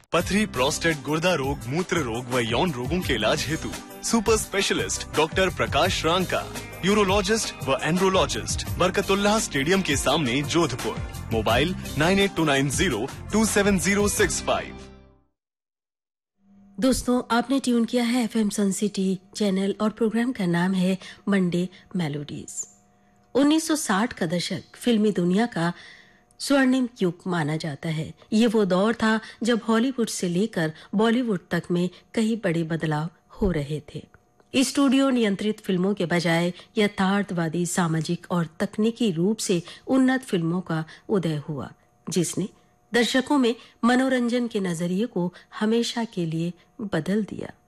पथरी, प्रोस्टेट, गुर्दा रोग, मूत्र रोग व यौन रोगों के इलाज हेतु सुपर स्पेशलिस्ट डॉक्टर प्रकाश रांका, यूरोलॉजिस्ट व एंड्रोलॉजिस्ट, बरकतुल्लाह स्टेडियम के सामने, जोधपुर। मोबाइल 9829027065। दोस्तों, आपने ट्यून किया है एफएम सन सिटी चैनल और प्रोग्राम का नाम है मंडे मेलोडीज। 1960 का दशक फिल्मी दुनिया का स्वर्णिम युग माना जाता है। ये वो दौर था जब हॉलीवुड से लेकर बॉलीवुड तक में कई बड़े बदलाव हो रहे थे। स्टूडियो नियंत्रित फिल्मों के बजाय यथार्थवादी, सामाजिक और तकनीकी रूप से उन्नत फिल्मों का उदय हुआ, जिसने दर्शकों में मनोरंजन के नजरिए को हमेशा के लिए बदल दिया।